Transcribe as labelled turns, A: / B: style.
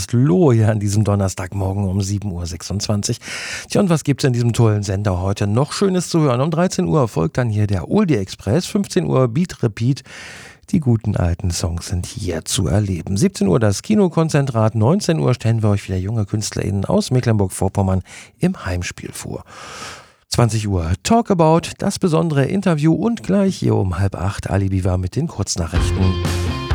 A: Lohe hier an diesem Donnerstagmorgen um 7.26 Uhr. Tja, und was gibt's in diesem tollen Sender heute noch Schönes zu hören? Um 13 Uhr folgt dann hier der Oldie Express, 15 Uhr Beat Repeat. Die guten alten Songs sind hier zu erleben. 17 Uhr das Kinokonzentrat, 19 Uhr stellen wir euch wieder junge KünstlerInnen aus Mecklenburg-Vorpommern im Heimspiel vor. 20 Uhr Talk About, das besondere Interview und gleich hier um 7:30 Alibi war mit den Kurznachrichten.